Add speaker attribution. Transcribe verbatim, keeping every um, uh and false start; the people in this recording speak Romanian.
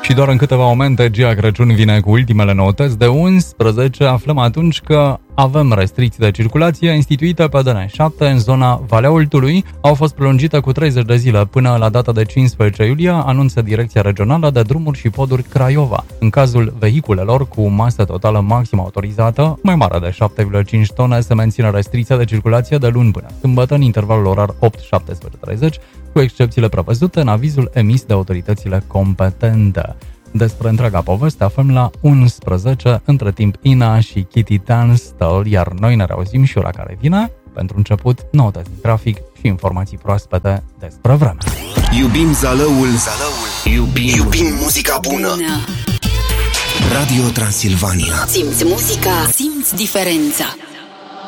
Speaker 1: Și doar în câteva momente, Gia Crăciun vine cu ultimele noutăți. De unsprezece aflăm atunci că avem restricții de circulație instituite pe D N șapte în zona Valea Oltului. Au fost prelungite cu treizeci de zile până la data de cincisprezece iulie, anunță Direcția Regională de Drumuri și Poduri Craiova. În cazul vehiculelor cu masă totală maximă autorizată, mai mare de șapte virgulă cinci tone, se menține restricția de circulație de luni până sâmbătă în intervalul orar opt șaptesprezece treizeci, cu excepțiile prevăzute în avizul emis de autoritățile competente. Despre întreaga poveste aflăm la unsprezece, între timp Ina și Kitty Tunstall, iar noi ne reauzim și ora care vine. Pentru început, noutăți din trafic și informații proaspete despre vreme.
Speaker 2: Iubim Zalăul, Zalăul. Iubim, Iubim muzica bună. bună. Radio Transilvania.
Speaker 3: Simți muzica, simți diferența.